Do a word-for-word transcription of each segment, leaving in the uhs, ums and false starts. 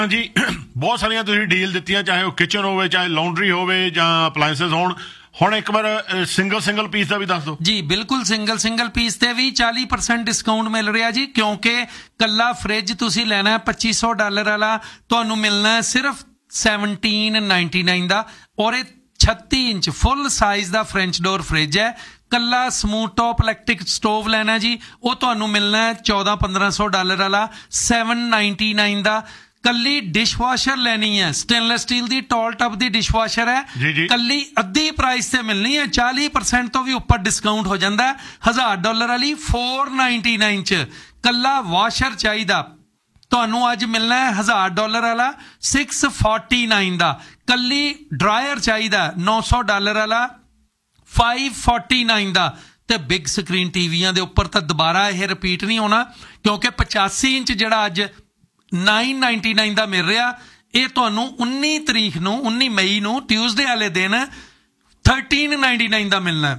जी बहुत सारिया तुसीं डील दित्तियां, चाहे वो किचन होवे, चाहे लॉन्ड्री होवे, जां अपलायंसिस होण। हुण एक बार सिंगल सिंगल पीस का भी दस दो जी। बिल्कुल सिंगल सिंगल पीस ते भी चालीस परसेंट डिस्काउंट मिल रहा जी, क्योंकि कला फ्रिज तुसीं लेना है पच्ची सौ डॉलर वाला, तुहानूं मिलना है सिर्फ सैवनटीन नाइनटी नाइन का। और ये छत्ती इंच फुल साइज का फ्रेंच डोर फ्रिज है। कला समूथ टॉप इलैक्ट्रिक स्टोव लेना जी, वो तुहानूं मिलना है चौदह पंद्रह सौ डॉलर वाला सैवन नाइनटी नाइन का। कली डिशवाशर लेनी है, स्टेनलेस स्टील की टॉल टॉप की डिशवाशर है जी जी। कली अद्धी प्राइस से मिलनी है, चालीस परसेंट तो भी उपर डिस्काउंट हो जाता है। हजार डॉलर वाली फोर नाइनटी नाइन च कला वाशर चाहिए तुहानूं अज मिलना है हजार डॉलर वाला सिक्स फोर्टी नाइन का। कली ड्रायर चाहिए नौ सौ डॉलर वाला फाइव फोर्टी नाइन का। तो बिग स्क्रीन टीवियां दे उपर तो दोबारा यह रिपीट नहीं होना, क्योंकि पचासी इंच जिहड़ा अज नाइन नाइनटी नाइन का मिल रहा, ये तुहानूं उन्नी तरीक नूं उन्नी मई नूं ट्यूसडे वाले दिन थर्टीन नाइनटी नाइन का मिलना।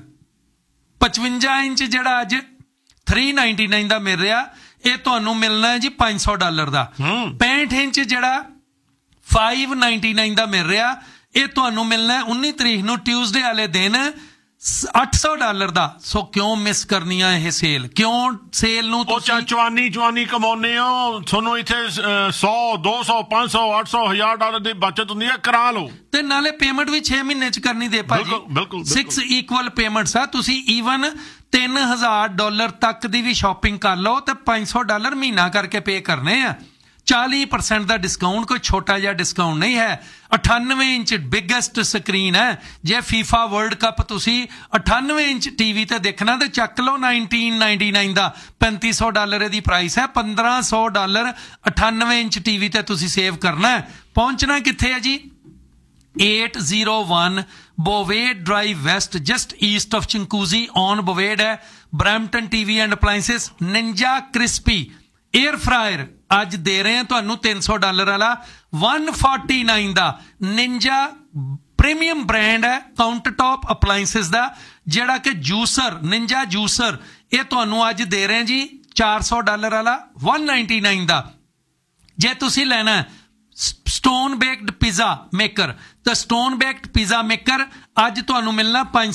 पचवंजा इंच जिहड़ा अज थ्री नाइनटी नाइन का मिल रहा, ये तुहानूं मिलना है जी पांच सौ डॉलर का। पैंठ इंच जिहड़ा फाइव नाइनटी नाइन का मिल रहा, ये तुहानूं मिलना है उन्नी तरीक नूं ट्यूसडे वाले दिन अठ सौ डॉलर का। सो क्यों मिस करनी है यह सेल? क्यों सेल नूं तुसीं चवानी चवानी कमाउने हो, थोनों इत्थे सौ दो सौ पांच सौ अठ सौ हजार डॉलर की बचत हुंदी है, करा लो। ते नाले पेमेंट भी छे महीने च करनी दे भाजी। बिल्कुल बिल्कुल सिक्स इक्वल पेमेंट्स आ। तुसीं ईवन तीन हजार डॉलर तक की भी शॉपिंग कर लो तो पांच सौ डॉलर महीना करके पे करने हैं। चालीस परसेंट का डिस्काउंट कोई छोटा जिहा डिस्काउंट नहीं है। अठानवे इंच बिगेस्ट स्क्रीन है। जे फीफा वर्ल्ड कप तुसी अठानवे इंच टीवी ते देखना तो चक लो नाइनटीन नाइनटी नाइन का। पैंती सौ डॉलर की प्राइस है, पंद्रह सौ डॉलर अठानवे इंच टीवी ते तुसी सेव करना है। पहुंचना कित्थे है जी? Eight zero one बोवेड drive waste, just east of चिंकूजी on बोवेड है। Brampton TV and अपलायंसिस। Ninja crispy air fryer अज दे रहे हैं तुहानूं तीन सौ डॉलर वाला वन फोर्टी नाइन का। निंजा प्रीमियम ब्रांड है काउंटर टॉप अपलायंसिस का, जिहड़ा कि जूसर निंजा जूसर ये तुहानूं अज दे रहे हैं जी चार सौ डॉलर वाला वन नाइनटी नाइन का। जे तुसीं लेना है स्टोन बेक्ड पिज़्ज़ा मेकर, तो स्टोन बेक्ड पिज़्ज़ा मेकर अज तुहानूं मिलना पांच